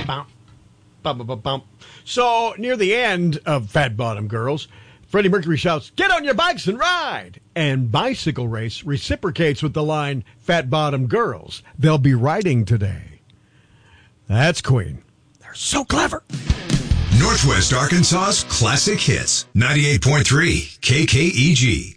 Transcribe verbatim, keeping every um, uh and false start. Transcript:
bump, bump, bump, bump. So, near the end of Fat Bottom Girls, Freddie Mercury shouts, "Get on your bikes and ride!" And Bicycle Race reciprocates with the line, "Fat Bottom Girls, they'll be riding today." That's Queen. They're so clever. Northwest Arkansas's classic hits. ninety-eight point three K K E G.